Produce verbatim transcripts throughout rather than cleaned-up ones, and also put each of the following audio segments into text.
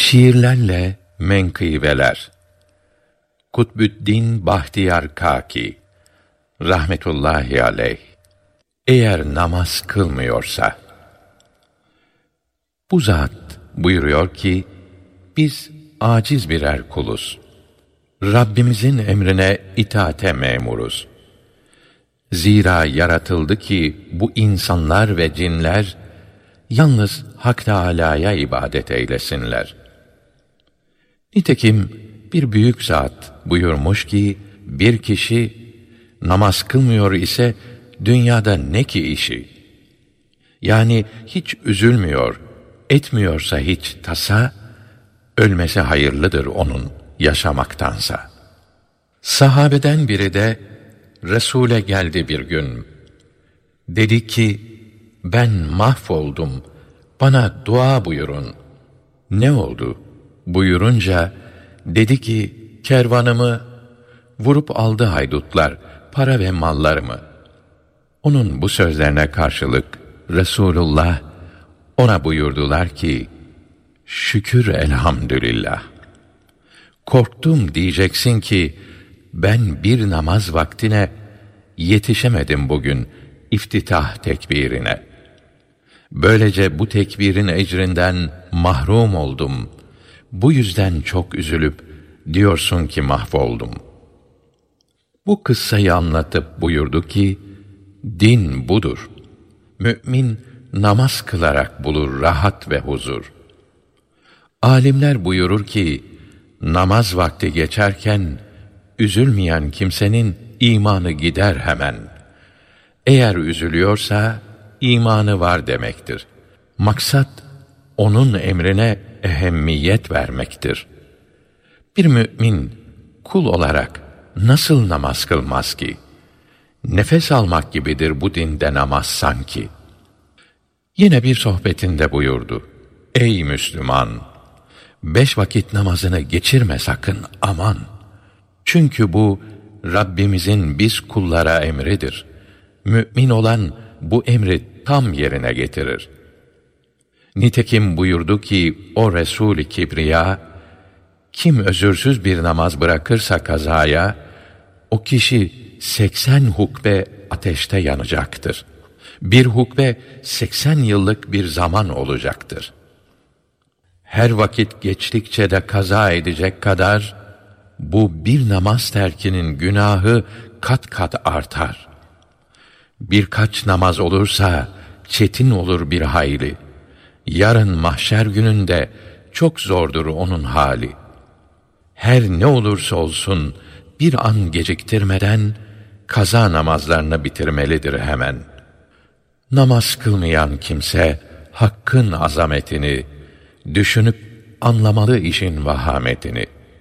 Şiirlerle menkıbeler. Kutbüddin Bahtiyar Kâki rahmetullahi aleyh. Eğer namaz kılmıyorsa, bu zat buyuruyor ki, biz aciz birer kuluz. Rabbimizin emrine itaate memuruz. Zira yaratıldı ki bu insanlar ve cinler yalnız Hak Teâlâ'ya ibadet eylesinler. Nitekim bir büyük zat buyurmuş ki, bir kişi namaz kılmıyor ise dünyada ne ki işi? Yani hiç üzülmüyor, etmiyorsa hiç tasa, ölmesi hayırlıdır onun yaşamaktansa. Sahabeden biri de Resûl'e geldi bir gün. Dedi ki, ben mahvoldum, bana dua buyurun. Ne oldu? Buyurunca, dedi ki, kervanımı vurup aldı haydutlar, para ve mallarımı. Onun bu sözlerine karşılık Resulullah ona buyurdular ki, şükür elhamdülillah. Korktum diyeceksin ki, ben bir namaz vaktine yetişemedim bugün iftitah tekbirine. Böylece bu tekbirin ecrinden mahrum oldum. Bu yüzden çok üzülüp diyorsun ki mahvoldum. Bu kıssayı anlatıp buyurdu ki, din budur. Mü'min namaz kılarak bulur rahat ve huzur. Alimler buyurur ki, namaz vakti geçerken üzülmeyen kimsenin imanı gider hemen. Eğer üzülüyorsa imanı var demektir. Maksat onun emrine ehemmiyet vermektir. Bir mümin kul olarak nasıl namaz kılmaz ki? Nefes almak gibidir bu dinde namaz sanki. Yine bir sohbetinde buyurdu. Ey Müslüman! Beş vakit namazını geçirme sakın, aman! Çünkü bu Rabbimizin biz kullara emridir. Mü'min olan bu emri tam yerine getirir. Nitekim buyurdu ki o Resul-i Kibriya, kim özürsüz bir namaz bırakırsa kazaya, o kişi seksen hukbe ateşte yanacaktır. Bir hukbe seksen yıllık bir zaman olacaktır. Her vakit geçtikçe de kaza edecek kadar, bu bir namaz terkinin günahı kat kat artar. Birkaç namaz olursa çetin olur bir hayli. Yarın mahşer gününde çok zordur onun hali. Her ne olursa olsun bir an geciktirmeden kaza namazlarını bitirmelidir hemen. Namaz kılmayan kimse Hakk'ın azametini düşünüp anlamalı işin vahametini.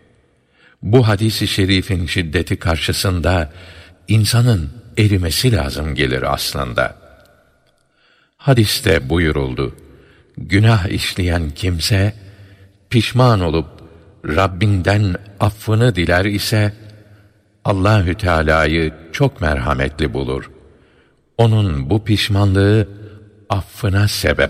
Bu hadis-i şerifin şiddeti karşısında insanın erimesi lazım gelir aslında. Hadiste buyuruldu, günah işleyen kimse pişman olup Rabbinden affını diler ise Allahü Teala'yı çok merhametli bulur. Onun bu pişmanlığı affına sebep